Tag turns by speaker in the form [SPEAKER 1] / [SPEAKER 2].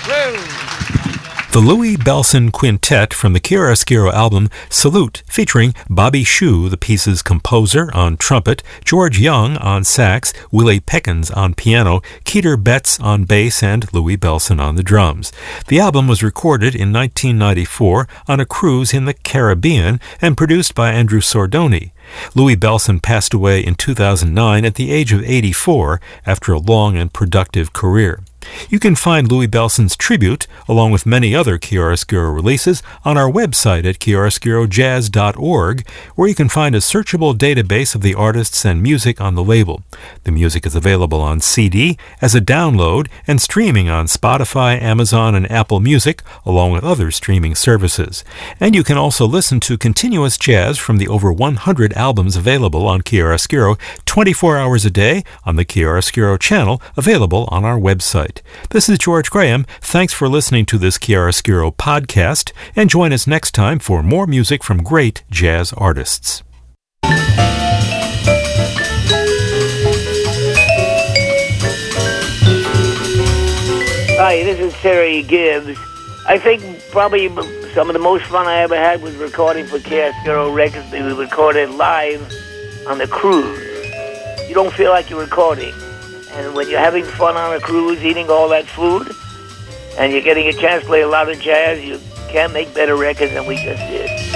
[SPEAKER 1] The Louis Bellson Quintet from the Chiaroscuro album Salute, featuring Bobby Shew, the piece's composer, on trumpet, George Young on sax, Willie Pickens on piano, Keeter Betts on bass, and Louis Bellson on the drums. The album was recorded in 1994 on a cruise in the Caribbean and produced by Andrew Sordoni. Louis Bellson passed away in 2009 at the age of 84 after a long and productive career. You can find Louis Bellson's tribute, along with many other Chiaroscuro releases, on our website at chiaroscurojazz.org, where you can find a searchable database of the artists and music on the label. The music is available on CD, as a download, and streaming on Spotify, Amazon, and Apple Music, along with other streaming services. And you can also listen to continuous jazz from the over 100 albums available on Chiaroscuro 24 hours a day on the Chiaroscuro channel, available on our website. This is George Graham. Thanks for listening to this Chiaroscuro podcast, and join us next time for more music from great jazz artists.
[SPEAKER 2] Hi, this is Terry Gibbs. I think probably some of the most fun I ever had was recording for Chiaroscuro Records. We recorded live on the cruise. You don't feel like you're recording. And when you're having fun on a cruise, eating all that food, and you're getting a chance to play a lot of jazz, you can't make better records than we just did.